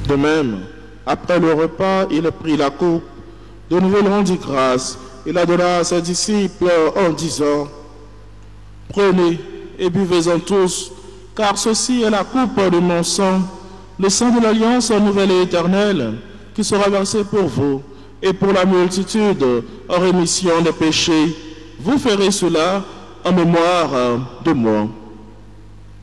De même, après le repas, il prit la coupe, de nouveau il rendit grâce, et la donna à ses disciples en disant, « Prenez et buvez-en tous, car ceci est la coupe de mon sang, le sang de l'alliance nouvelle et éternelle, qui sera versé pour vous et pour la multitude en rémission des péchés. Vous ferez cela en mémoire de moi. »